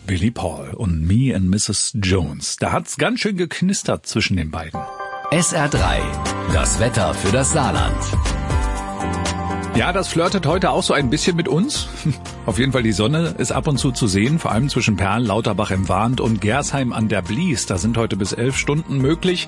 Billy Paul und Me and Mrs. Jones. Da hat's ganz schön geknistert zwischen den beiden. SR3, das Wetter für das Saarland. Ja, das flirtet heute auch so ein bisschen mit uns. Auf jeden Fall, die Sonne ist ab und zu sehen, vor allem zwischen Perl, Lauterbach im Warnt und Gersheim an der Blies. Da sind heute bis 11 Stunden möglich.